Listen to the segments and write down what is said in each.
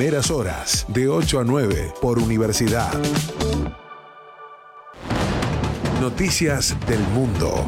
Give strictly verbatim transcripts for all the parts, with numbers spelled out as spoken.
primeras horas, de ocho a nueve, por Universidad. Noticias del mundo.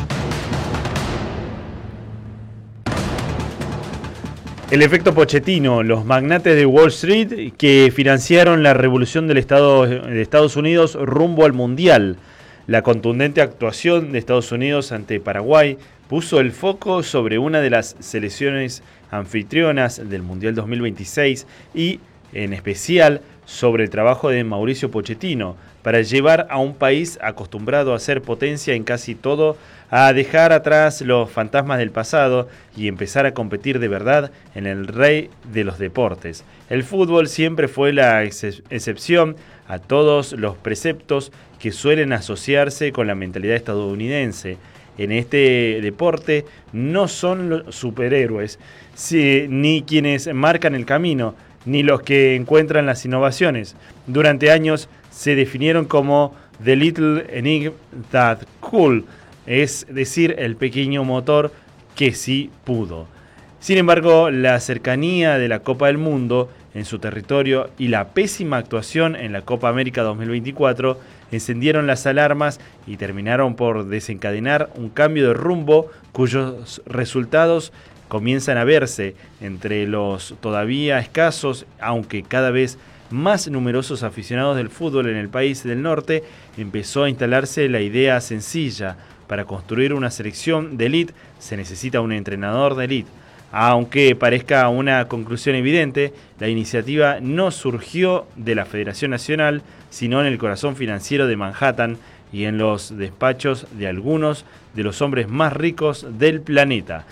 El efecto Pochettino, los magnates de Wall Street que financiaron la revolución del Estado, de Estados Unidos rumbo al Mundial. La contundente actuación de Estados Unidos ante Paraguay puso el foco sobre una de las selecciones anfitrionas del Mundial dos mil veintiséis y, en especial, sobre el trabajo de Mauricio Pochettino para llevar a un país acostumbrado a ser potencia en casi todo a dejar atrás los fantasmas del pasado y empezar a competir de verdad en el rey de los deportes. El fútbol siempre fue la ex- excepción a todos los preceptos que suelen asociarse con la mentalidad estadounidense. En este deporte no son los superhéroes, si, ni quienes marcan el camino, ni los que encuentran las innovaciones. Durante años se definieron como The Little Enigma That Could, es decir, el pequeño motor que sí pudo. Sin embargo, la cercanía de la Copa del Mundo en su territorio y la pésima actuación en la Copa América dos mil veinticuatro encendieron las alarmas y terminaron por desencadenar un cambio de rumbo cuyos resultados comienzan a verse entre los todavía escasos, aunque cada vez más numerosos aficionados del fútbol en el país del norte. Empezó a instalarse la idea sencilla: para construir una selección de élite se necesita un entrenador de élite. Aunque parezca una conclusión evidente, la iniciativa no surgió de la Federación Nacional, sino en el corazón financiero de Manhattan y en los despachos de algunos de los hombres más ricos del planeta.